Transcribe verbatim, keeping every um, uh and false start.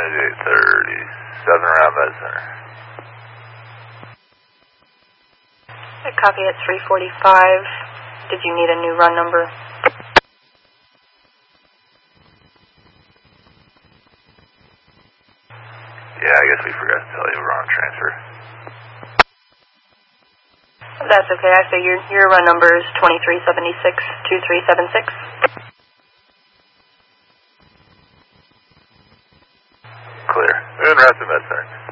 seventy-eight thirty-seven around that center. I copy at three forty-five. Did you need a new run number? Yeah, I guess we forgot to tell you we're on transfer. That's okay. I say your your run number is twenty-three seventy-six two three seven six. Clear. Moon, route to med center.